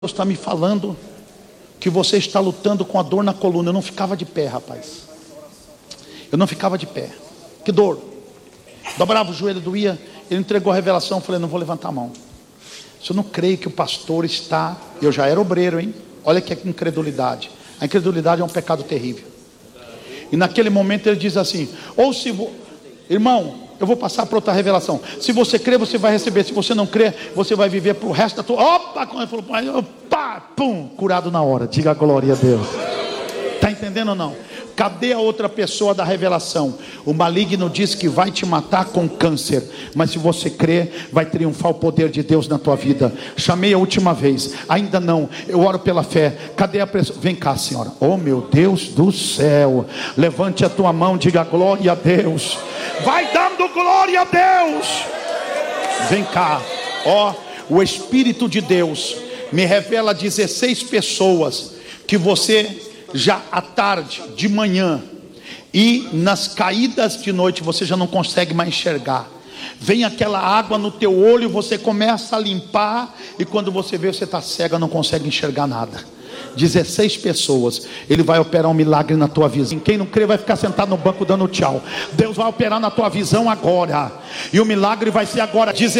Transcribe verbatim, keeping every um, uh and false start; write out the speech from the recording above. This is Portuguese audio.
Deus está me falando que você está lutando com a dor na coluna. Eu não ficava de pé, rapaz. Eu não ficava de pé. Que dor. Dobrava o joelho, doía. Ele entregou a revelação. Eu falei, não vou levantar a mão. Eu não creio que o pastor está... Eu já era obreiro, hein? Olha que incredulidade. A incredulidade é um pecado terrível. E naquele momento ele diz assim, ou se... Vo... Irmão, eu vou passar para outra revelação. Se você crer, você vai receber. Se você não crer, você vai viver para o resto da tua... Opa! Quando ele falou, opa! Pum! Curado na hora. Diga a glória a Deus. Está entendendo ou não? Cadê a outra pessoa da revelação? O maligno diz que vai te matar com câncer, mas se você crer, vai triunfar o poder de Deus na tua vida. Chamei a última vez, ainda não. Eu oro pela fé. Cadê a pessoa? Vem cá, senhora. Oh, meu Deus do céu. Levante a tua mão, diga glória a Deus. Vai dando glória a Deus. Vem cá. Ó, oh, o Espírito de Deus me revela dezesseis pessoas que você já à tarde, de manhã e nas caídas de noite você já não consegue mais enxergar. Vem aquela água no teu olho, você começa a limpar e quando você vê, você está cega, não consegue enxergar nada. dezesseis pessoas. Ele vai operar um milagre na tua visão. Quem não crê vai ficar sentado no banco dando tchau. Deus vai operar na tua visão agora, e o milagre vai ser agora.